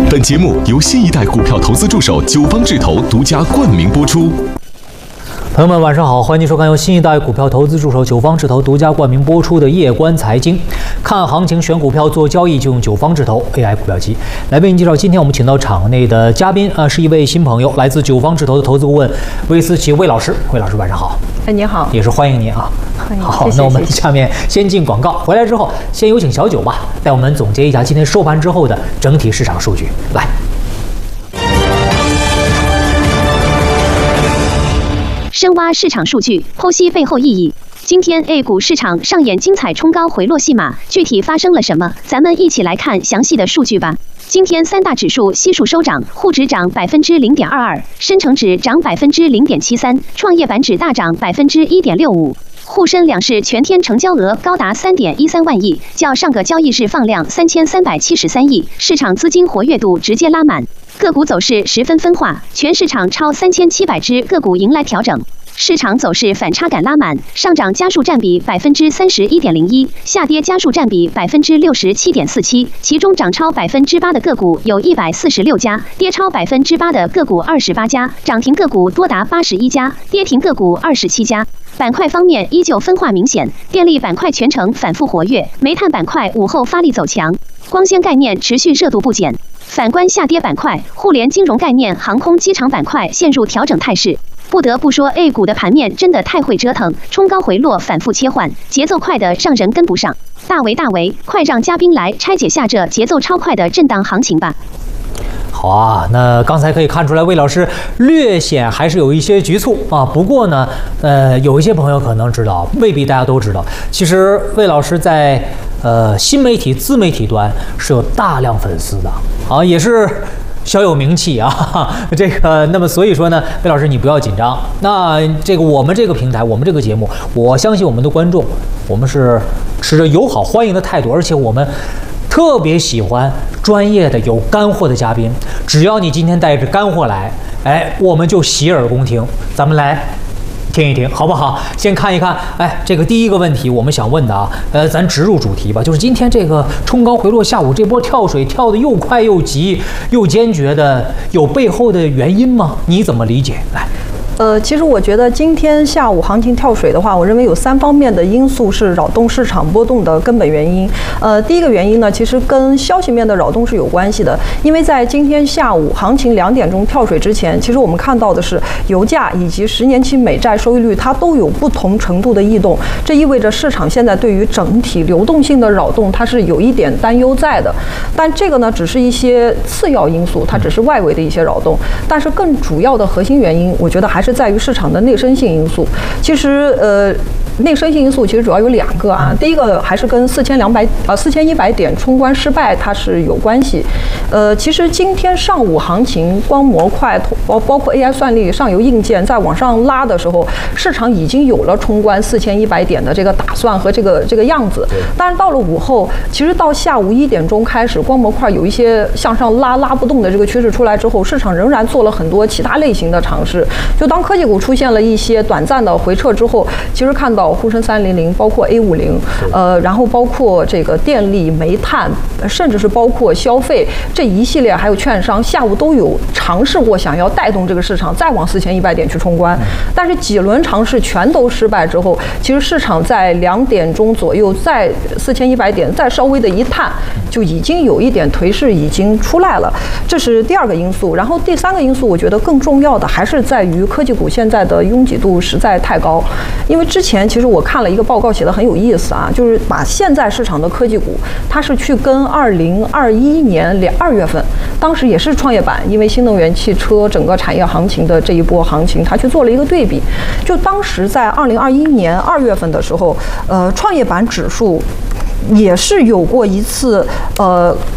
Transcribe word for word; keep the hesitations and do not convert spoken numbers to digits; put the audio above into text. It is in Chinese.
本节目由新一代股票投资助手九方智投独家冠名播出。 朋友们，晚上好，欢迎收看由新一代股票投资助手九方智投独家冠名播出的夜观财经。看行情选股票做交易就用九方智投 A I 股票机。来为您介绍，今天我们请到场内的嘉宾啊，是一位新朋友，来自九方智投的投资顾问魏思琪魏老师。魏老师晚上好。 哎，你好， 也是欢迎您啊。 欢迎。 好， 谢谢那我们谢谢下面先进广告，回来之后先有请小九吧，带我们总结一下今天收盘之后的整体市场数据。来。 深挖市场数据，剖析背后意义。今天 A 股市场上演精彩冲高回落戏码，具体发生了什么？咱们一起来看详细的数据吧。今天三大指数悉数收涨，沪指涨百分之零点二二，深成指涨百分之零点七三，创业板指大涨百分之一点六五。沪深两市全天成交额高达三点一三万亿，较上个交易日放量三千三百七十三亿，市场资金活跃度直接拉满。个股走势十分分化，全市场超三千七百只个股迎来调整。市场走势反差感拉满，上涨家数占比百分之三十一点零一，下跌家数占比百分之六十七点四七。其中涨超百分之八的个股有一百四十六家，跌超百分之八的个股二十八家，涨停个股多达八十一家，跌停个股二十七家。板块方面依旧分化明显，电力板块全程反复活跃，煤炭板块午后发力走强，光纤概念持续热度不减。反观下跌板块，互联金融概念、航空机场板块陷入调整态势。不得不说 ，A 股的盘面真的太会折腾，冲高回落，反复切换，节奏快的让人跟不上。大为大为，快让嘉宾来拆解下这节奏超快的震荡行情吧。 好啊，那刚才可以看出来，魏老师略显还是有一些局促啊。不过呢，呃，有一些朋友可能知道，未必大家都知道。其实魏老师在呃新媒体、自媒体端是有大量粉丝的啊，也是小有名气啊。这个，那么所以说呢，魏老师你不要紧张。那这个我们这个平台，我们这个节目，我相信我们的观众，我们是持着友好欢迎的态度，而且我们特别喜欢专业的有干货的嘉宾，只要你今天带着干货来，哎，我们就洗耳恭听。咱们来听一听，好不好？先看一看，哎，这个第一个问题我们想问的啊，呃，咱直入主题吧，就是今天这个冲高回落，下午这波跳水跳得又快又急又坚决的，有背后的原因吗？你怎么理解？来。 呃，其实我觉得今天下午行情跳水的话，我认为有三方面的因素是扰动市场波动的根本原因。呃，第一个原因呢，其实跟消息面的扰动是有关系的，因为在今天下午行情两点钟跳水之前，其实我们看到的是油价以及十年期美债收益率它都有不同程度的异动，这意味着市场现在对于整体流动性的扰动它是有一点担忧在的。但这个呢，只是一些次要因素，它只是外围的一些扰动，但是更主要的核心原因，我觉得还是是在于市场的内生性因素。其实，呃，内生性因素其实主要有两个啊。第一个还是跟四千两百呃四千一百点冲关失败它是有关系。呃，其实今天上午行情光模块包包括 A I 算力、上游硬件在往上拉的时候，市场已经有了冲关四千一百点的这个打算和这个这个样子。但是到了午后，其实到下午一点钟开始，光模块有一些向上拉拉不动的这个趋势出来之后，市场仍然做了很多其他类型的尝试。就当科技股出现了一些短暂的回撤之后，其实看到沪深三零零，包括 A 五十，呃，然后包括这个电力、煤炭，甚至是包括消费这一系列，还有券商，下午都有尝试过想要带动这个市场再往四千一百点去冲关，但是几轮尝试全都失败之后，其实市场在两点钟左右在四千一百点再稍微的一探，就已经有一点颓势已经出来了，这是第二个因素。然后第三个因素，我觉得更重要的还是在于科技股现在的拥挤度实在太高。因为之前其实我看了一个报告写的很有意思啊，就是把现在市场的科技股，它是去跟二零二一年两二月份，当时也是创业板因为新能源汽车整个产业行情的这一波行情，它去做了一个对比。就当时在二零二一年二月份的时候，呃，创业板指数也是有过一次呃